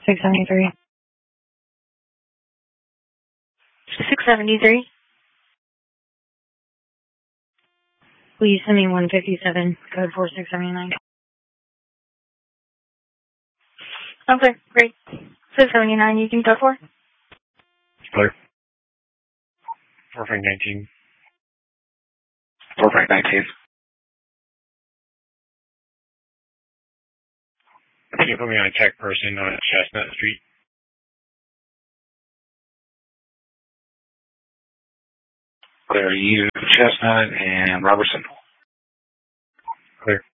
673. 673. Please send me 157, code 4679. Okay, great. 679, you can go for? Clear. 419. 419. Can you put me on a tech person on Chestnut Street? Clear. You, Chestnut, and Robertson. Clear.